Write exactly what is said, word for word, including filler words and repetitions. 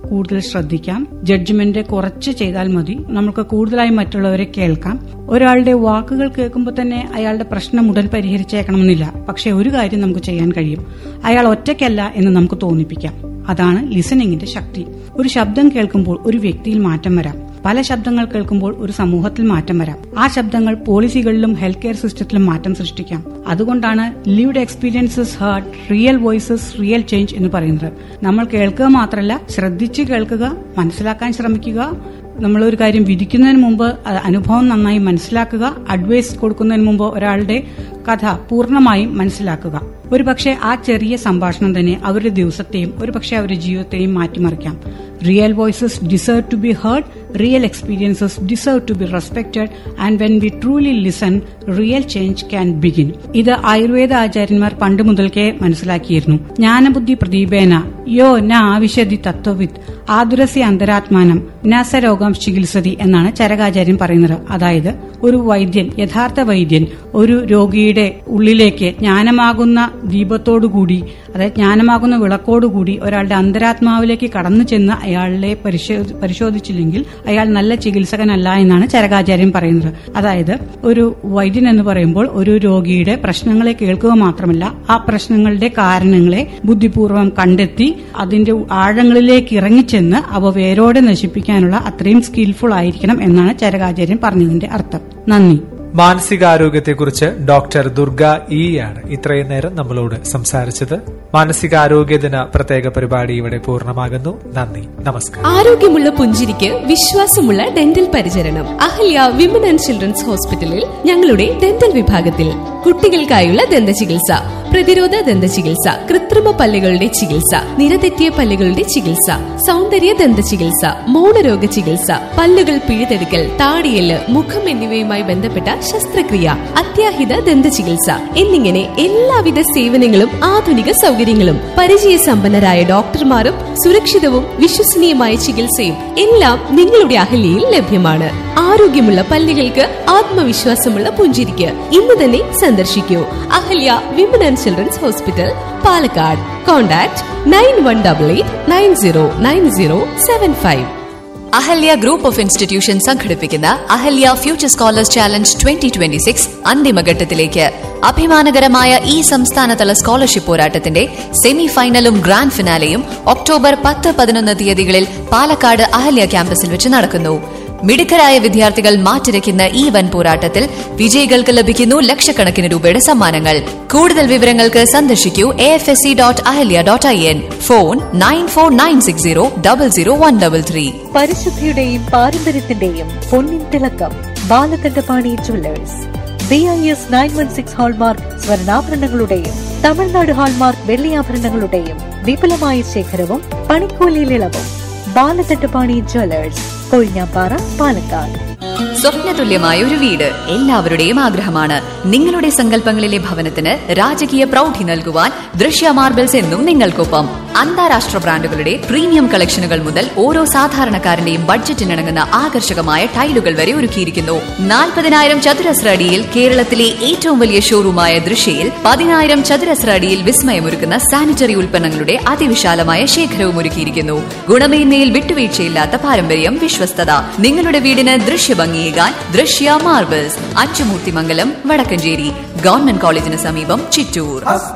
കൂടുതൽ ശ്രദ്ധിക്കാം. ജഡ്ജ്മെന്റ് കുറച്ച് ചെയ്താൽ മതി. നമുക്ക് കൂടുതലായി മറ്റുള്ളവരെ കേൾക്കാം. ഒരാളുടെ വാക്കുകൾ കേൾക്കുമ്പോൾ തന്നെ അയാളുടെ പ്രശ്നം ഉടൻ പരിഹരിച്ചേക്കണമെന്നില്ല. പക്ഷെ ഒരു കാര്യം നമുക്ക് ചെയ്യാൻ കഴിയും. അയാൾ ഒറ്റയ്ക്കല്ല എന്ന് നമുക്ക് തോന്നിപ്പിക്കാം. അതാണ് ലിസണിങ്ങിന്റെ ശക്തി. ഒരു ശബ്ദം കേൾക്കുമ്പോൾ ഒരു വ്യക്തിയിൽ മാറ്റം വരാം. പല ശബ്ദങ്ങൾ കേൾക്കുമ്പോൾ ഒരു സമൂഹത്തിൽ മാറ്റം വരാം. ആ ശബ്ദങ്ങൾ പോളിസികളിലും ഹെൽത്ത് കെയർ സിസ്റ്റത്തിലും മാറ്റം സൃഷ്ടിക്കാം. അതുകൊണ്ടാണ് lived experiences heard, real voices, real change എന്ന് പറയുന്നത്. നമ്മൾ കേൾക്കുക മാത്രമല്ല, ശ്രദ്ധിച്ച് കേൾക്കുക, മനസ്സിലാക്കാൻ ശ്രമിക്കുക. നമ്മളൊരു കാര്യം വിധിക്കുന്നതിന് മുമ്പ് അനുഭവം നന്നായി മനസ്സിലാക്കുക. അഡ്വൈസ് കൊടുക്കുന്നതിന് മുമ്പ് ഒരാളുടെ കഥ പൂർണ്ണമായും മനസ്സിലാക്കുക. ഒരുപക്ഷെ ആ ചെറിയ സംഭാഷണം തന്നെ അവരുടെ ദിവസത്തെയും ഒരുപക്ഷെ അവരുടെ ജീവിതത്തെയും മാറ്റിമറിക്കാം. Real voices deserve to B heard, real experiences deserve to B respected, and when we truly listen, real change can begin. ഇത് ആയുർവേദ ആചാര്യന്മാർ പണ്ട് മുതൽക്കേ മനസ്സിലാക്കിയിരുന്നു. ജ്ഞാനബുദ്ധി പ്രദീപേന യോ ന ആവിശതി തത്വവിത്ത് ആതുരസ്യ അന്തരാത്മാനം ന സരോഗം ചികിത്സതി എന്നാണ് ചരകാചാര്യൻ പറയുന്നത്. അതായത് ഒരു വൈദ്യൻ, യഥാർത്ഥ വൈദ്യൻ, ഒരു രോഗിയുടെ ഉള്ളിലേക്ക് ജ്ഞാനമാകുന്ന ദീപത്തോടുകൂടി, അതായത് ജ്ഞാനമാകുന്ന വിളക്കോടുകൂടി ഒരാളുടെ അന്തരാത്മാവിലേക്ക് കടന്നു ചെന്ന് അയാളെ പരിശോധിച്ചില്ലെങ്കിൽ അയാൾ നല്ല ചികിത്സകനല്ല എന്നാണ് ചരകാചാര്യൻ പറയുന്നത്. അതായത് ഒരു വൈദ്യൻ എന്ന് പറയുമ്പോൾ ഒരു രോഗിയുടെ പ്രശ്നങ്ങളെ കേൾക്കുക മാത്രമല്ല, ആ പ്രശ്നങ്ങളുടെ കാരണങ്ങളെ ബുദ്ധിപൂർവ്വം കണ്ടെത്തി അതിന്റെ ആഴങ്ങളിലേക്ക് ഇറങ്ങിച്ചെന്ന് അവ വേരോടെ നശിപ്പിക്കാനുള്ള അത്രയും സ്കിൽഫുൾ ആയിരിക്കണം എന്നാണ് ചരകാചാര്യൻ പറഞ്ഞതിന്റെ അർത്ഥം. നന്ദി. മാനസികാരോഗ്യത്തെക്കുറിച്ച് ഡോക്ടർ ദുർഗ ഇ ആണ് ഇത്രയും നേരം നമ്മളോട് സംസാരിച്ചത്. മാനസികാരോഗ്യ ദിന പ്രത്യേക പരിപാടി ഇവിടെ പൂർണ്ണമാകുന്നു. നന്ദി, നമസ്കാരം. ആരോഗ്യമുള്ള പുഞ്ചിരിക്ക് വിശ്വാസമുള്ള ഡെന്റൽ പരിചരണം അഹല്യ വിമൻ ആൻഡ് ചിൽഡ്രൻസ് ഹോസ്പിറ്റലിൽ ഞങ്ങളുടെ ഡെന്റൽ വിഭാഗത്തിൽ കുട്ടികൾക്കായുള്ള ദന്ത ചികിത്സ, പ്രതിരോധ ദന്ത ചികിത്സ, കൃത്രിമ പല്ലുകളുടെ ചികിത്സ, നിരതെറ്റിയ പല്ലുകളുടെ ചികിത്സ, സൗന്ദര്യ ദന്ത ചികിത്സ, മൗനരോഗ ചികിത്സ, പല്ലുകൾ പിഴുതെടുക്കൽ, താടിയെല്ല്, മുഖം എന്നിവയുമായി ബന്ധപ്പെട്ട ശസ്ത്രക്രിയ, അത്യാഹിത ദന്ത ചികിത്സ എന്നിങ്ങനെ എല്ലാവിധ സേവനങ്ങളും ആധുനിക സൗകര്യങ്ങളും പരിചയസമ്പന്നരായ ഡോക്ടർമാരും സുരക്ഷിതവും വിശ്വസനീയമായ ചികിത്സയും എല്ലാം നിങ്ങളുടെ അഹല്യയിൽ ലഭ്യമാണ്. ആരോഗ്യമുള്ള പല്ലുകൾക്ക് ആത്മവിശ്വാസമുള്ള പുഞ്ചിരിക്ക് ഇന്ന് തന്നെ സന്ദർശിക്കൂ. Ahalya women and children's hospital, Palakkad. Contact nine one double eight nine zero nine zero seven five. Ahalya group of institution സംഘടിപ്പിക്കുന്ന Ahalya future scholars challenge twenty twenty six അന്തിമഘട്ടത്തിലേക്ക്. അഭിമാനകരമായ ഈ സംസ്ഥാനതല സ്കോളർഷിപ്പ് പോരാട്ടത്തിന്റെ സെമി ഫൈനലും ഗ്രാൻഡ് ഫിനാലെയും ഒക്ടോബർ പത്ത് പതിനൊന്ന് തീയതികളിൽ പാലക്കാട് അഹല്യ ക്യാമ്പസിൽ വെച്ച് നടക്കുന്നു. മിടുക്കരായ വിദ്യാർത്ഥികൾ മാറ്റിരയ്ക്കുന്ന ഈ വൻ പോരാട്ടത്തിൽ വിജയികൾക്ക് ലഭിക്കുന്നു ലക്ഷക്കണക്കിന് രൂപയുടെ സമ്മാനങ്ങൾ. കൂടുതൽ വിവരങ്ങൾക്ക് സന്ദർശിക്കൂ A F S C dot Ahalya dot I N. Phone nine four nine six zero double zero one double three. പരിശുദ്ധിയുടെയും പാരമ്പര്യത്തിന്റെയും പൊന്നിൻ തിളക്കം Balakandapani jewellers. B I S nine one six hallmark സ്വർണ്ണാഭരണങ്ങളുടെയും Tamil Nadu hallmark വെള്ളിയാഭരണങ്ങളുടെയും വിപുലമായ ശേഖരവും പണിക്കൂലിയിൽ ഇളവും. ബാലകണ്ഠപാണി ജുവല്ലേഴ്സ്, കൊഴിഞ്ഞാപ്പാറ, പാലക്കാട്. സ്വപ്നതുല്യമായ ഒരു വീട് എല്ലാവരുടെയും ആഗ്രഹമാണ്. നിങ്ങളുടെ സങ്കല്പങ്ങളിലെ ഭവനത്തിന് രാജകീയ പ്രൗഢി നൽകുവാൻ ദൃശ്യ മാർബിൾസ് എന്നും നിങ്ങൾക്കൊപ്പം. അന്താരാഷ്ട്ര ബ്രാൻഡുകളുടെ പ്രീമിയം കളക്ഷനുകൾ മുതൽ ഓരോ സാധാരണക്കാരന്റെയും ബഡ്ജറ്റിനിണങ്ങുന്ന ആകർഷകമായ ടൈലുകൾ വരെ ഒരുക്കിയിരിക്കുന്നു. നാൽപ്പതിനായിരം ചതുരശ്ര അടിയിൽ കേരളത്തിലെ ഏറ്റവും വലിയ ഷോറൂമായ ദൃശ്യയിൽ പതിനായിരം ചതുരശ്ര അടിയിൽ വിസ്മയമൊരുക്കുന്ന സാനിറ്ററി ഉൽപ്പന്നങ്ങളുടെ അതിവിശാലമായ ശേഖരവും ഒരുക്കിയിരിക്കുന്നു. ഗുണമേന്മയിൽ വിട്ടുവീഴ്ചയില്ലാത്ത പാരമ്പര്യം, വിശ്വസ്തത. നിങ്ങളുടെ വീടിന് ദൃശ്യഭംഗിയേകാൻ ദൃശ്യ മാർബിൾസ്, അച്ചുമൂർത്തിമംഗലം, വടക്കഞ്ചേരി. ഗവൺമെന്റ് കോളേജിന് സമീപം, ചിറ്റൂർ.